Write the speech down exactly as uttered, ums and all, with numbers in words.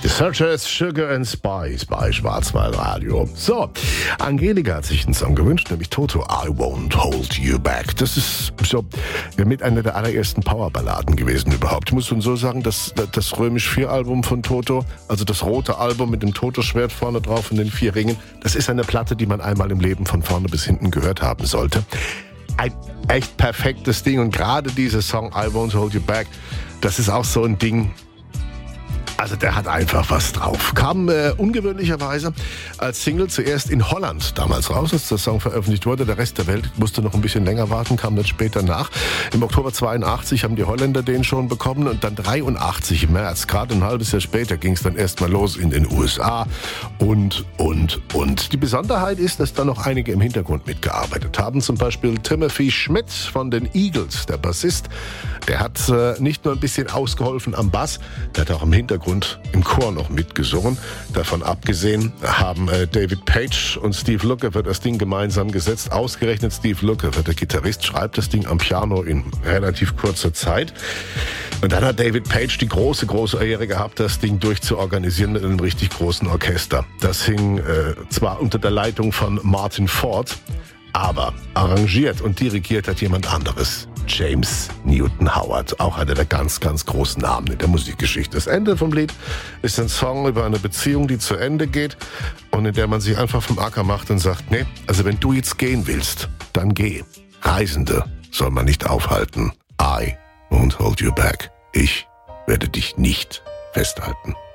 The Searchers, Sugar and Spice bei Schwarzwaldradio. So, Angelika hat sich einen Song gewünscht, nämlich Toto, I Won't Hold You Back. Das ist so ja, mit einer der allerersten Powerballaden gewesen überhaupt. Ich muss schon so sagen, dass das römisch vier Album von Toto, also das rote Album mit dem Toto-Schwert vorne drauf und den vier Ringen, das ist eine Platte, die man einmal im Leben von vorne bis hinten gehört haben sollte. Ein echt perfektes Ding und gerade dieser Song I Won't Hold You Back, das ist auch so ein Ding. Also der hat einfach was drauf. Kam äh, ungewöhnlicherweise als Single zuerst in Holland damals raus, als der Song veröffentlicht wurde. Der Rest der Welt musste noch ein bisschen länger warten, kam dann später nach. Im Oktober zweiundachtzig haben die Holländer den schon bekommen und dann dreiundachtzig im März, gerade ein halbes Jahr später, ging es dann erstmal los in den U S A und, und, und. Die Besonderheit ist, dass da noch einige im Hintergrund mitgearbeitet haben. Zum Beispiel Timothy Schmidt von den Eagles, der Bassist. Der hat äh, nicht nur ein bisschen ausgeholfen am Bass, der hat auch im Hintergrund und im Chor noch mitgesungen. Davon abgesehen haben äh, David Page und Steve Lukather das Ding gemeinsam gesetzt. Ausgerechnet Steve Lukather, der Gitarrist, schreibt das Ding am Piano in relativ kurzer Zeit. Und dann hat David Page die große, große Ehre gehabt, das Ding durchzuorganisieren mit einem richtig großen Orchester. Das hing äh, zwar unter der Leitung von Martin Ford, aber arrangiert und dirigiert hat jemand anderes. James Newton Howard, auch einer der ganz, ganz großen Namen in der Musikgeschichte. Das Ende vom Lied ist ein Song über eine Beziehung, die zu Ende geht und in der man sich einfach vom Acker macht und sagt, nee, also wenn du jetzt gehen willst, dann geh. Reisende soll man nicht aufhalten. I won't hold you back. Ich werde dich nicht festhalten.